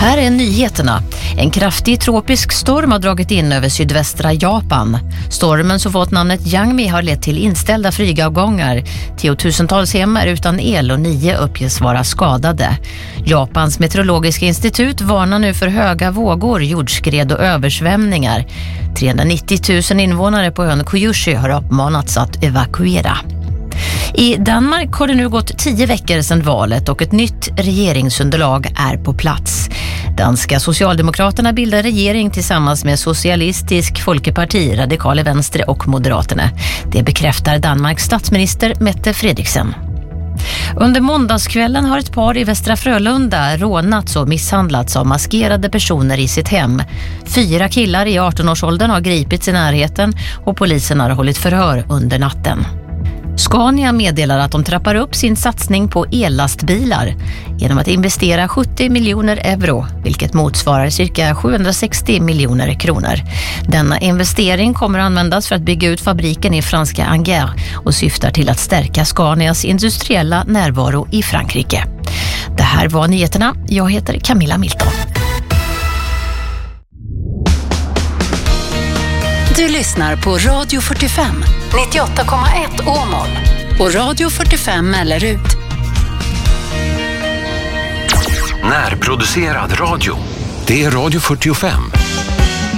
Här är nyheterna. En kraftig tropisk storm har dragit in över sydvästra Japan. Stormen som fått namnet Yangmi har lett till inställda flygavgångar. Tiotusentals hem är utan el och 9 uppges vara skadade. Japans meteorologiska institut varnar nu för höga vågor, jordskred och översvämningar. 390 000 invånare på ön Kyushu har uppmanats att evakuera. I Danmark har det nu gått 10 veckor sedan valet och ett nytt regeringsunderlag är på plats. Danska Socialdemokraterna bildar regering tillsammans med Socialistisk Folkeparti, Radikale Venstre och Moderaterna. Det bekräftar Danmarks statsminister Mette Frederiksen. Under måndagskvällen har ett par i Västra Frölunda rånats och misshandlats av maskerade personer i sitt hem. 4 killar i 18-årsåldern har gripits i närheten och polisen har hållit förhör under natten. Scania meddelar att de trappar upp sin satsning på ellastbilar genom att investera 70 miljoner euro, vilket motsvarar cirka 760 miljoner kronor. Denna investering kommer att användas för att bygga ut fabriken i franska Angers och syftar till att stärka Scanias industriella närvaro i Frankrike. Det här var nyheterna. Jag heter Camilla Milton. Du lyssnar på Radio 45, 98,1 Åmål och Radio 45 Mellerud. Närproducerad radio. Det är Radio 45.